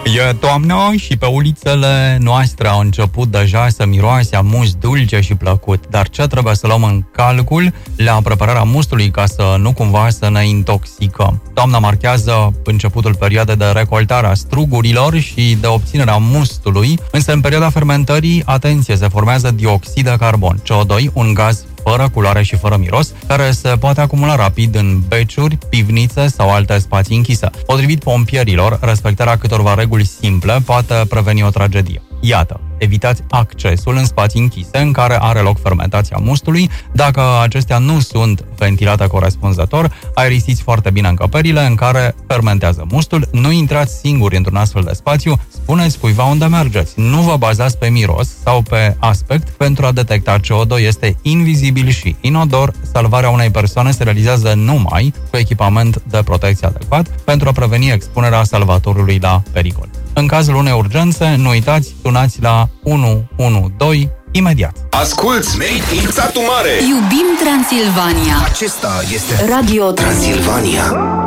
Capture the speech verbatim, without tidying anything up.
E toamnă și pe ulițele noastre au început deja să miroase a must dulce și plăcut. Dar ce trebuie să luăm în calcul la prepararea mustului ca să nu cumva să ne intoxicăm? Toamna marchează începutul perioadei de recoltare a strugurilor și de obținerea mustului, însă în perioada fermentării, atenție, se formează dioxid de carbon, C O doi, un gaz fără culoare și fără miros, care se poate acumula rapid în beciuri, pivnițe sau alte spații închise. Potrivit pompierilor, respectarea câtorva reguli simple poate preveni o tragedie. Iată, evitați accesul în spații închise în care are loc fermentația mustului. Dacă acestea nu sunt ventilate corespunzător, aerisiți foarte bine încăperile în care fermentează mustul. Nu intrați singuri într-un astfel de spațiu, spuneți cuiva unde mergeți. Nu vă bazați pe miros sau pe aspect pentru a detecta C O doi. Este invizibil și inodor. Salvarea unei persoane se realizează numai cu echipament de protecție adecvat pentru a preveni expunerea salvatorului la pericol. În cazul unei urgențe, nu uitați, sunați la unu unu doi imediat. Asculți Made in Satu Mare! Iubim Transilvania! Acesta este Radio Transilvania.